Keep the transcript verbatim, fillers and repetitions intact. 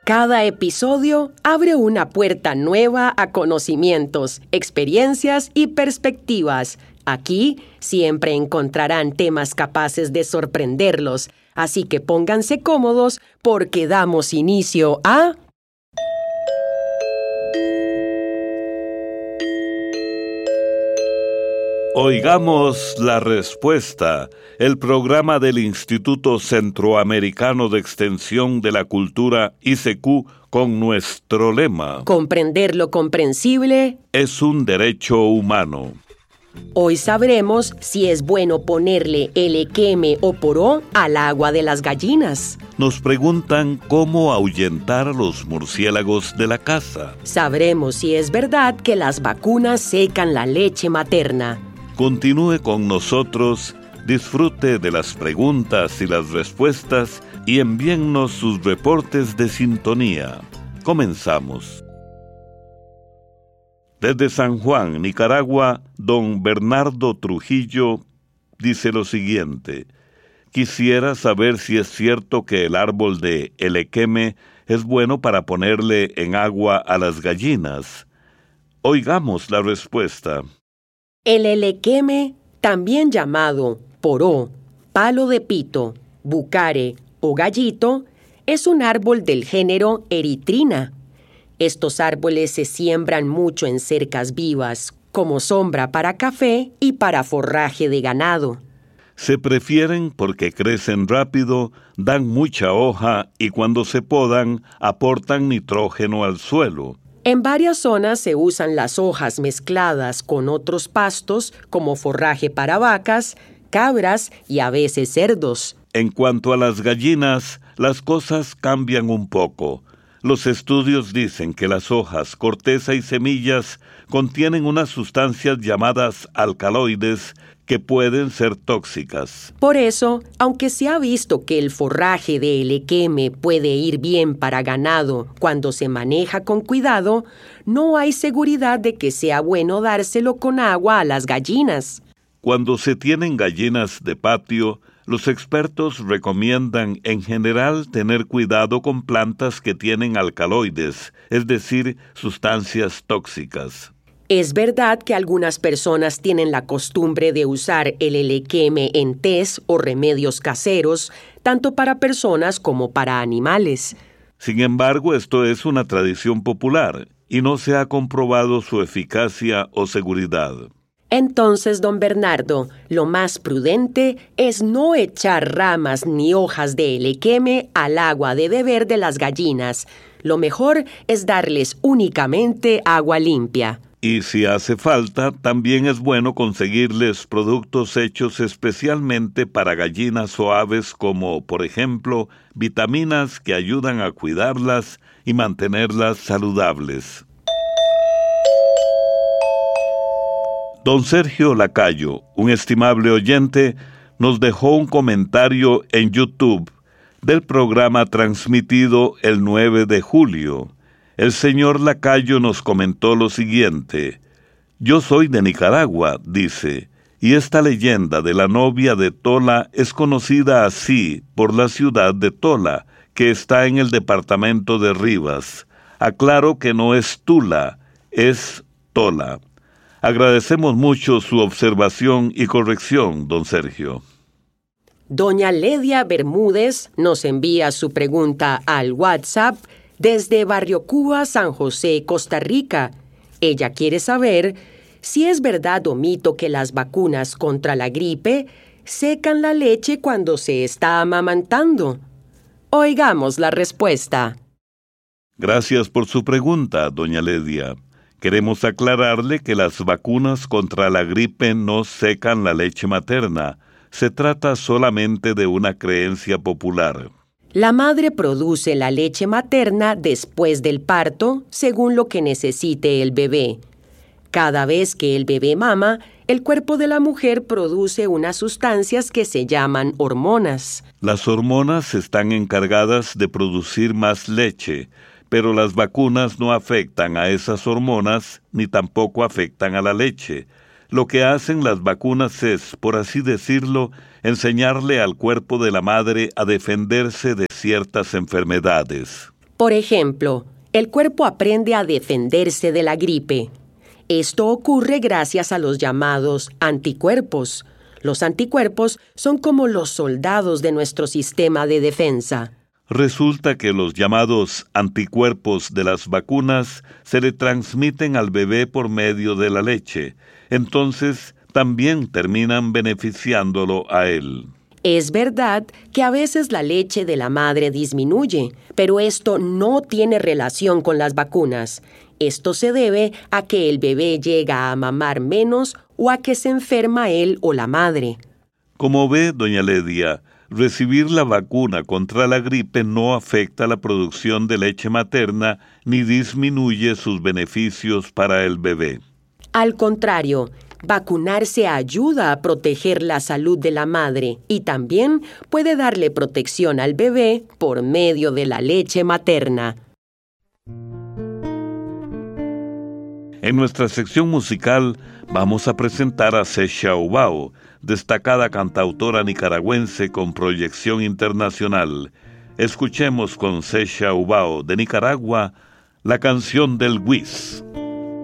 Cada episodio abre una puerta nueva a conocimientos, experiencias y perspectivas. Aquí siempre encontrarán temas capaces de sorprenderlos, así que pónganse cómodos porque damos inicio a... Oigamos la respuesta, el programa del Instituto Centroamericano de Extensión de la Cultura I C Q con nuestro lema: Comprender lo comprensible es un derecho humano. Hoy sabremos si es bueno ponerle elequeme o poró al agua de las gallinas. Nos preguntan cómo ahuyentar a los murciélagos de la casa. Sabremos si es verdad que las vacunas secan la leche materna. Continúe con nosotros, disfrute de las preguntas y las respuestas y envíennos sus reportes de sintonía. Comenzamos. Desde San Juan, Nicaragua, don Bernardo Trujillo dice lo siguiente: quisiera saber si es cierto que el árbol de elequeme es bueno para ponerle en agua a las gallinas. Oigamos la respuesta. El elequeme, también llamado poró, palo de pito, bucare o gallito, es un árbol del género Erythrina. Estos árboles se siembran mucho en cercas vivas, como sombra para café y para forraje de ganado. Se prefieren porque crecen rápido, dan mucha hoja y cuando se podan aportan nitrógeno al suelo. En varias zonas se usan las hojas mezcladas con otros pastos como forraje para vacas, cabras y a veces cerdos. En cuanto a las gallinas, las cosas cambian un poco. Los estudios dicen que las hojas, corteza y semillas contienen unas sustancias llamadas alcaloides que pueden ser tóxicas. Por eso, aunque se ha visto que el forraje de elequeme puede ir bien para ganado cuando se maneja con cuidado, no hay seguridad de que sea bueno dárselo con agua a las gallinas. Cuando se tienen gallinas de patio, los expertos recomiendan en general tener cuidado con plantas que tienen alcaloides, es decir, sustancias tóxicas. Es verdad que algunas personas tienen la costumbre de usar el elequeme en tés o remedios caseros, tanto para personas como para animales. Sin embargo, esto es una tradición popular y no se ha comprobado su eficacia o seguridad. Entonces, don Bernardo, lo más prudente es no echar ramas ni hojas de elequeme al agua de beber de las gallinas. Lo mejor es darles únicamente agua limpia. Y si hace falta, también es bueno conseguirles productos hechos especialmente para gallinas o aves como, por ejemplo, vitaminas que ayudan a cuidarlas y mantenerlas saludables. Don Sergio Lacayo, un estimable oyente, nos dejó un comentario en YouTube del programa transmitido el nueve de julio. El señor Lacayo nos comentó lo siguiente: yo soy de Nicaragua, dice, y esta leyenda de la novia de Tola es conocida así por la ciudad de Tola, que está en el departamento de Rivas. Aclaro que no es Tula, es Tola. Agradecemos mucho su observación y corrección, don Sergio. Doña Ledia Bermúdez nos envía su pregunta al WhatsApp desde Barrio Cuba, San José, Costa Rica. Ella quiere saber si es verdad o mito que las vacunas contra la gripe secan la leche cuando se está amamantando. Oigamos la respuesta. Gracias por su pregunta, doña Ledia. Queremos aclararle que las vacunas contra la gripe no secan la leche materna. Se trata solamente de una creencia popular. La madre produce la leche materna después del parto, según lo que necesite el bebé. Cada vez que el bebé mama, el cuerpo de la mujer produce unas sustancias que se llaman hormonas. Las hormonas están encargadas de producir más leche, pero las vacunas no afectan a esas hormonas ni tampoco afectan a la leche. Lo que hacen las vacunas es, por así decirlo, enseñarle al cuerpo de la madre a defenderse de ciertas enfermedades. Por ejemplo, el cuerpo aprende a defenderse de la gripe. Esto ocurre gracias a los llamados anticuerpos. Los anticuerpos son como los soldados de nuestro sistema de defensa. Resulta que los llamados anticuerpos de las vacunas se le transmiten al bebé por medio de la leche. Entonces, también terminan beneficiándolo a él. Es verdad que a veces la leche de la madre disminuye, pero esto no tiene relación con las vacunas. Esto se debe a que el bebé llega a mamar menos o a que se enferma él o la madre. Como ve, doña Ledia, recibir la vacuna contra la gripe no afecta la producción de leche materna ni disminuye sus beneficios para el bebé. Al contrario, vacunarse ayuda a proteger la salud de la madre y también puede darle protección al bebé por medio de la leche materna. En nuestra sección musical vamos a presentar a Sesha Ubao, destacada cantautora nicaragüense con proyección internacional. Escuchemos con Sesha Ubao de Nicaragua la canción del Whis.